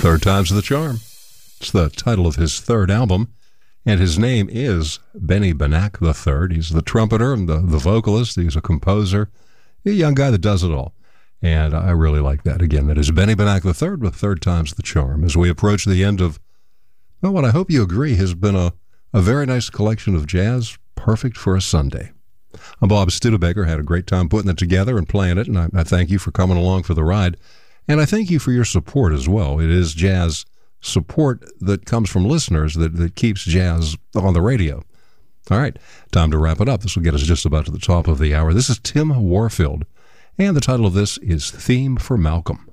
Third Time's the Charm. It's the title of his third album, and his name is Benny Benack III. He's the trumpeter and the vocalist. He's a composer, a young guy that does it all. And I really like that. Again, that is Benny Benack III with Third Time's the Charm. As we approach the end of, well, what I hope you agree has been a very nice collection of jazz, perfect for a Sunday. I'm Bob Studebaker. Had a great time putting it together and playing it, and I thank you for coming along for the ride. And I thank you for your support as well. It is jazz support that comes from listeners that keeps jazz on the radio. All right, time to wrap it up. This will get us just about to the top of the hour. This is Tim Warfield, and the title of this is Theme for Malcolm.